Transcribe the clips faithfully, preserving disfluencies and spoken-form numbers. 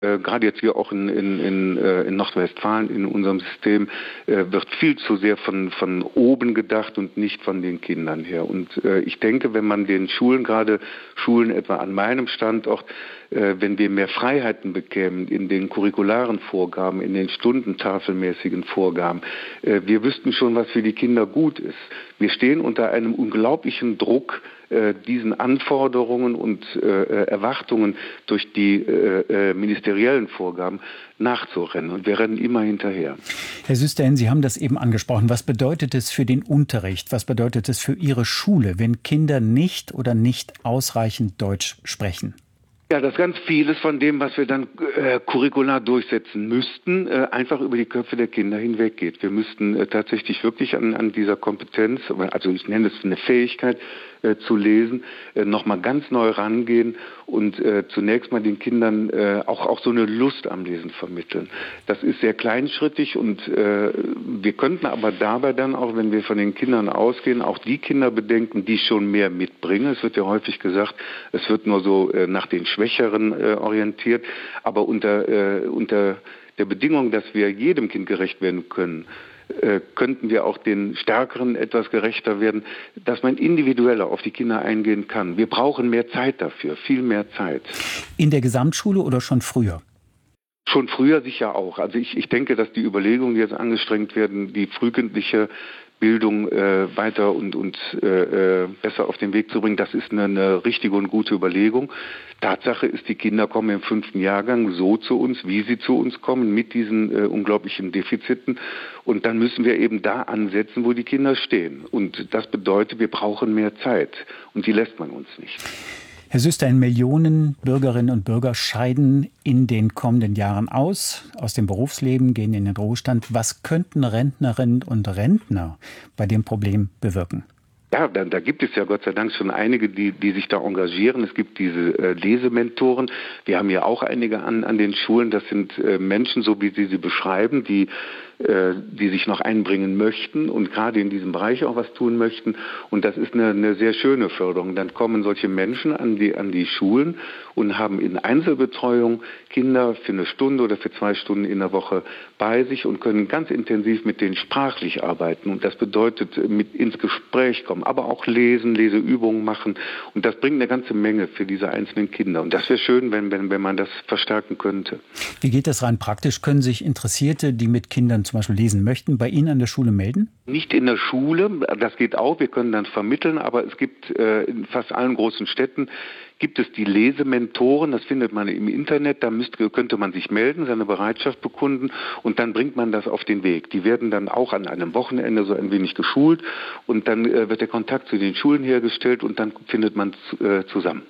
Äh, gerade jetzt hier auch in, in, in, äh, in Nordrhein-Westfalen in unserem System äh, wird viel zu sehr von, von oben gedacht und nicht von den Kindern her. Und äh, ich denke, wenn man den Schulen, gerade Schulen etwa an meinem Standort, äh, wenn wir mehr Freiheiten bekämen in den curricularen Vorgaben, in den stundentafelmäßigen Vorgaben, äh, wir wüssten schon, was für die Kinder gut ist. Wir stehen unter einem unglaublichen Druck, diesen Anforderungen und äh, Erwartungen durch die äh, ministeriellen Vorgaben nachzurennen. Und wir rennen immer hinterher. Herr Süsterhen, Sie haben das eben angesprochen. Was bedeutet es für den Unterricht? Was bedeutet es für Ihre Schule, wenn Kinder nicht oder nicht ausreichend Deutsch sprechen? Ja, dass ganz vieles von dem, was wir dann äh, curricular durchsetzen müssten, äh, einfach über die Köpfe der Kinder hinweggeht. Wir müssten äh, tatsächlich wirklich an, an dieser Kompetenz, also ich nenne es eine Fähigkeit, äh, zu lesen, äh, nochmal ganz neu rangehen und äh, zunächst mal den Kindern äh, auch, auch so eine Lust am Lesen vermitteln. Das ist sehr kleinschrittig und äh, wir könnten aber dabei dann auch, wenn wir von den Kindern ausgehen, auch die Kinder bedenken, die schon mehr mitbringen. Es wird ja häufig gesagt, es wird nur so äh, nach den Schwächeren äh, orientiert, aber unter, äh, unter der Bedingung, dass wir jedem Kind gerecht werden können, äh, könnten wir auch den Stärkeren etwas gerechter werden, dass man individueller auf die Kinder eingehen kann. Wir brauchen mehr Zeit dafür, viel mehr Zeit. In der Gesamtschule oder schon früher? Schon früher sicher auch. Also ich, ich denke, dass die Überlegungen, die jetzt angestrengt werden, die frühkindliche Bildung äh, weiter und, und äh, besser auf den Weg zu bringen, das ist eine, eine richtige und gute Überlegung. Tatsache ist, die Kinder kommen im fünften Jahrgang so zu uns, wie sie zu uns kommen, mit diesen äh, unglaublichen Defiziten. Und dann müssen wir eben da ansetzen, wo die Kinder stehen. Und das bedeutet, wir brauchen mehr Zeit. Und die lässt man uns nicht. Herr Süsterhen, Millionen Bürgerinnen und Bürger scheiden in den kommenden Jahren aus, aus dem Berufsleben, gehen in den Ruhestand. Was könnten Rentnerinnen und Rentner bei dem Problem bewirken? Ja, da, da gibt es ja Gott sei Dank schon einige, die, die sich da engagieren. Es gibt diese äh, Lesementoren. Wir haben ja auch einige an, an den Schulen. Das sind äh, Menschen, so wie Sie sie beschreiben, die äh, die sich noch einbringen möchten und gerade in diesem Bereich auch was tun möchten. Und das ist eine, eine sehr schöne Förderung. Dann kommen solche Menschen an die, an die Schulen und haben in Einzelbetreuung Kinder für eine Stunde oder für zwei Stunden in der Woche bei sich und können ganz intensiv mit denen sprachlich arbeiten. Und das bedeutet, mit ins Gespräch kommen, aber auch lesen, Leseübungen machen. Und das bringt eine ganze Menge für diese einzelnen Kinder. Und das wäre schön, wenn, wenn, wenn man das verstärken könnte. Wie geht das rein praktisch? Können sich Interessierte, die mit Kindern zum Beispiel lesen möchten, bei Ihnen an der Schule melden? Nicht in der Schule, das geht auch, wir können dann vermitteln, aber es gibt äh, in fast allen großen Städten gibt es die Lesementoren, das findet man im Internet, da müsste, könnte man sich melden, seine Bereitschaft bekunden und dann bringt man das auf den Weg. Die werden dann auch an einem Wochenende so ein wenig geschult und dann äh, wird der Kontakt zu den Schulen hergestellt und dann findet man äh, zusammen.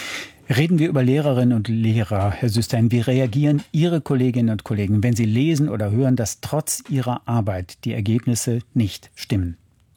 Reden wir über Lehrerinnen und Lehrer, Herr Süsterhen. Wie reagieren Ihre Kolleginnen und Kollegen, wenn sie lesen oder hören, dass trotz ihrer Arbeit die Ergebnisse nicht stimmen?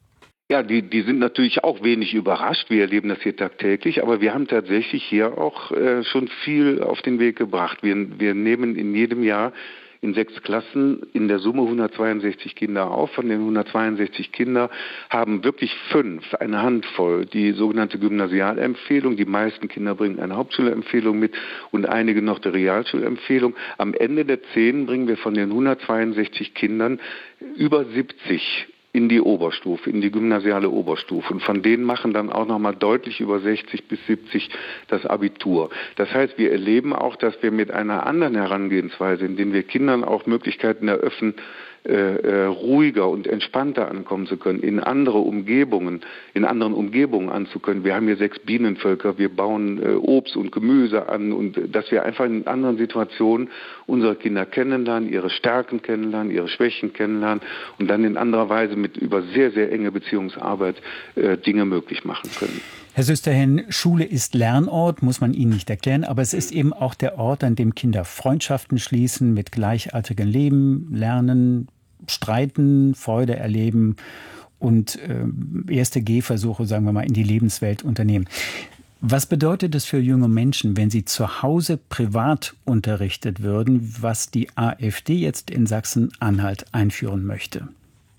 Ja, die, die sind natürlich auch wenig überrascht. Wir erleben das hier tagtäglich, aber wir haben tatsächlich hier auch äh, schon viel auf den Weg gebracht. Wir, wir nehmen in jedem Jahr in sechs Klassen in der Summe hundertzweiundsechzig Kinder auf. Von den hundertzweiundsechzig Kindern haben wirklich fünf, eine Handvoll, die sogenannte Gymnasialempfehlung. Die meisten Kinder bringen eine Hauptschulempfehlung mit und einige noch die Realschulempfehlung. Am Ende der zehn bringen wir von den hundertzweiundsechzig Kindern über siebzig in die Oberstufe, in die gymnasiale Oberstufe. Und von denen machen dann auch nochmal deutlich über sechzig bis siebzig das Abitur. Das heißt, wir erleben auch, dass wir mit einer anderen Herangehensweise, in denen wir Kindern auch Möglichkeiten eröffnen, äh, äh, ruhiger und entspannter ankommen zu können, in andere Umgebungen, in anderen Umgebungen anzukönnen. Wir haben hier sechs Bienenvölker, wir bauen äh, Obst und Gemüse an und äh, dass wir einfach in anderen Situationen unsere Kinder kennenlernen, ihre Stärken kennenlernen, ihre Schwächen kennenlernen und dann in anderer Weise mit über sehr, sehr enge Beziehungsarbeit äh, Dinge möglich machen können. Herr Süsterhen, Schule ist Lernort, muss man Ihnen nicht erklären, aber es ist eben auch der Ort, an dem Kinder Freundschaften schließen, mit Gleichaltrigen leben, lernen, streiten, Freude erleben und äh, erste Gehversuche, sagen wir mal, in die Lebenswelt unternehmen. Was bedeutet es für junge Menschen, wenn sie zu Hause privat unterrichtet würden, was die AfD jetzt in Sachsen-Anhalt einführen möchte?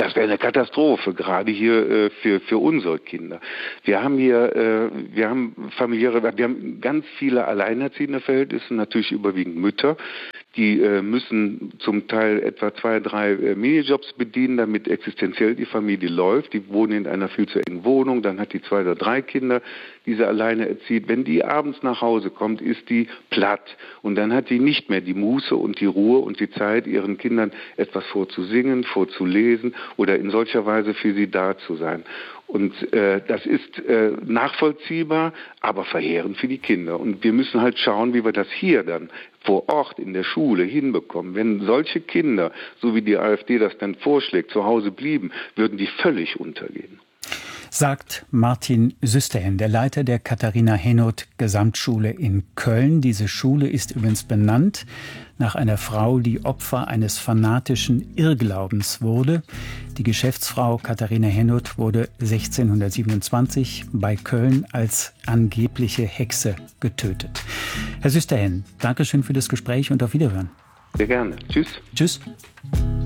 Das wäre eine Katastrophe, gerade hier äh, für für unsere Kinder. Wir haben hier, äh, wir haben familiäre, wir haben ganz viele alleinerziehende Verhältnisse, natürlich überwiegend Mütter. Die äh, müssen zum Teil etwa zwei, drei äh, Minijobs bedienen, damit existenziell die Familie läuft. Die wohnen in einer viel zu engen Wohnung, dann hat die zwei oder drei Kinder, die sie alleine erzieht. Wenn die abends nach Hause kommt, ist die platt. Und dann hat die nicht mehr die Muße und die Ruhe und die Zeit, ihren Kindern etwas vorzusingen, vorzulesen oder in solcher Weise für sie da zu sein. Und äh, das ist äh, nachvollziehbar, aber verheerend für die Kinder. Und wir müssen halt schauen, wie wir das hier dann vor Ort in der Schule hinbekommen. Wenn solche Kinder, so wie die AfD das dann vorschlägt, zu Hause blieben, würden die völlig untergehen. Sagt Martin Süsterhen, der Leiter der Katharina-Henoth-Gesamtschule in Köln. Diese Schule ist übrigens benannt nach einer Frau, die Opfer eines fanatischen Irrglaubens wurde. Die Geschäftsfrau Katharina Henoth wurde sechzehnhundertsiebenundzwanzig bei Köln als angebliche Hexe getötet. Herr Süsterhen, danke schön für das Gespräch und auf Wiederhören. Sehr gerne. Tschüss. Tschüss.